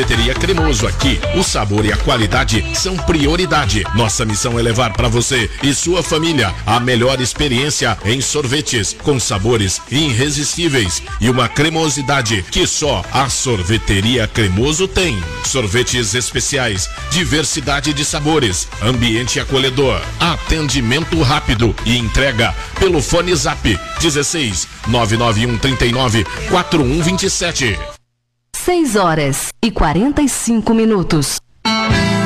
Sorveteria Cremoso. Aqui, o sabor e a qualidade são prioridade. Nossa missão é levar para você e sua família a melhor experiência em sorvetes, com sabores irresistíveis e uma cremosidade que só a Sorveteria Cremoso tem. Sorvetes especiais, diversidade de sabores, ambiente acolhedor, atendimento rápido e entrega pelo fone Zap 16 991 39 4127. 6 horas e 45 minutos.